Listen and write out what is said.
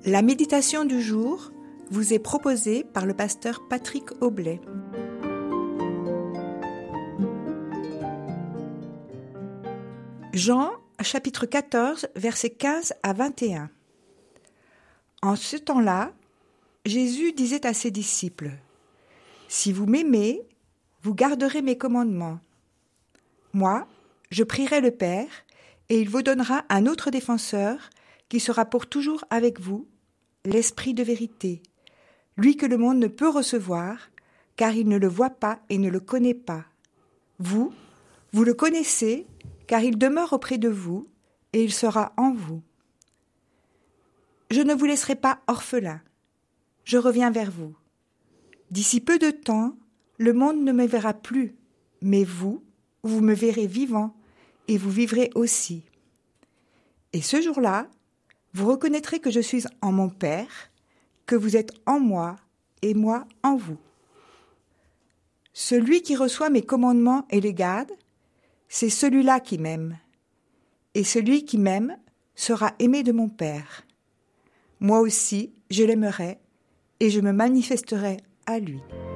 La méditation du jour vous est proposée par le pasteur Patrick Aubley. Jean, chapitre 14, versets 15 à 21. En ce temps-là, Jésus disait à ses disciples : « Si vous m'aimez, vous garderez mes commandements. Moi, je prierai le Père, et il vous donnera un autre défenseur qui sera pour toujours avec vous, l'Esprit de vérité, lui que le monde ne peut recevoir, car il ne le voit pas et ne le connaît pas. Vous le connaissez, car il demeure auprès de vous, et il sera en vous. Je ne vous laisserai pas orphelins, je reviens vers vous. D'ici peu de temps, le monde ne me verra plus, mais vous me verrez vivant, et vous vivrez aussi. Et ce jour-là, vous reconnaîtrez que je suis en mon Père, que vous êtes en moi et moi en vous. Celui qui reçoit mes commandements et les garde, c'est celui-là qui m'aime. Et celui qui m'aime sera aimé de mon Père. Moi aussi, je l'aimerai et je me manifesterai à lui.